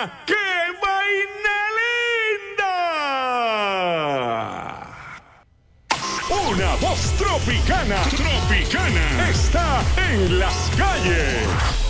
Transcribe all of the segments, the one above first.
¡Qué vaina linda! Una voz tropicana está en las calles.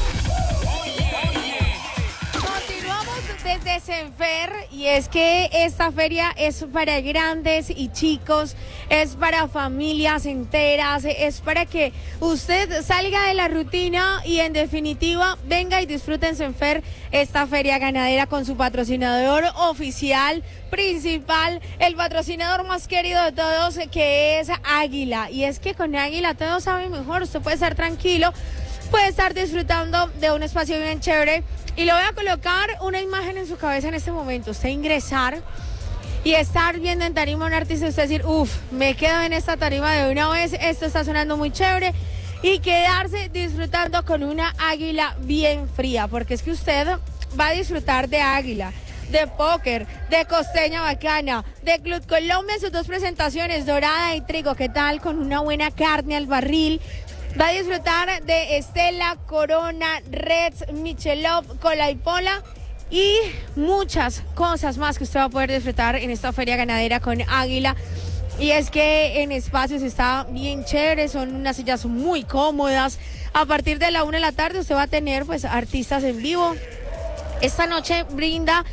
Desde Senfer, y es que esta feria es para grandes y chicos, es para familias enteras, es para que usted salga de la rutina y en definitiva venga y disfrute en Senfer esta feria ganadera con su patrocinador oficial, principal, el patrocinador más querido de todos, que es Águila. Y es que con Águila todo sabe mejor, usted puede estar tranquilo, puede estar disfrutando de un espacio bien chévere. Y le voy a colocar una imagen en su cabeza en este momento. Usted ingresar y estar viendo en tarima a un artista y usted decir, me quedo en esta tarima de una vez, esto está sonando muy chévere. Y quedarse disfrutando con una Águila bien fría, porque es que usted va a disfrutar de Águila, de póker, de costeña bacana, de Club Colombia en sus dos presentaciones, dorada y trigo, ¿qué tal? Con una buena carne al barril. Va a disfrutar de Estela, Corona, Reds, Michelob, Cola y Pola y muchas cosas más que usted va a poder disfrutar en esta feria ganadera con Águila. Y es que en espacios está bien chévere, son unas sillas muy cómodas. A partir de la 1 de la tarde usted va a tener pues artistas en vivo. Esta noche brinda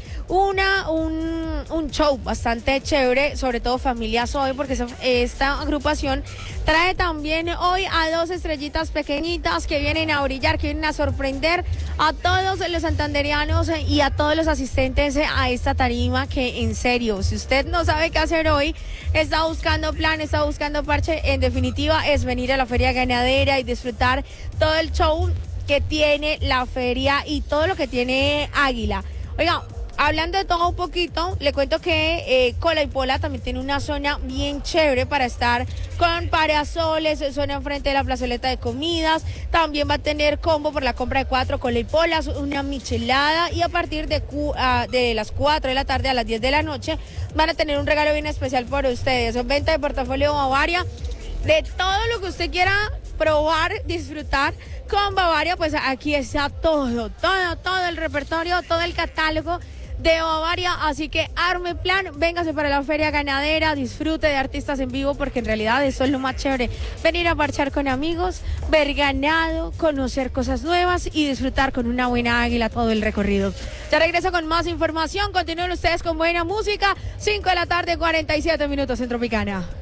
un show bastante chévere, sobre todo Familias Hoy, porque esta agrupación trae también hoy a dos estrellitas pequeñitas que vienen a brillar, que vienen a sorprender a todos los santanderianos y a todos los asistentes a esta tarima, que en serio, si usted no sabe qué hacer hoy, está buscando plan, está buscando parche, en definitiva es venir a la feria ganadera y disfrutar todo el show que tiene la feria y todo lo que tiene Águila. Oiga, hablando de todo un poquito, le cuento que Cola y Pola también tiene una zona bien chévere para estar con parasoles, zona enfrente de la plazoleta de comidas. También va a tener combo por la compra de 4 Cola y Polas, una michelada, y a partir de las 4 de la tarde a las 10 de la noche van a tener un regalo bien especial para ustedes. Venta de portafolio Bavaria, de todo lo que usted quiera probar, disfrutar con Bavaria, pues aquí está todo el repertorio, todo el catálogo de Bavaria, así que arme plan, véngase para la feria ganadera, disfrute de artistas en vivo, porque en realidad eso es lo más chévere, venir a marchar con amigos, ver ganado, conocer cosas nuevas y disfrutar con una buena Águila todo el recorrido. Ya regreso con más información, continúen ustedes con buena música, 5 de la tarde, 47 minutos en Tropicana.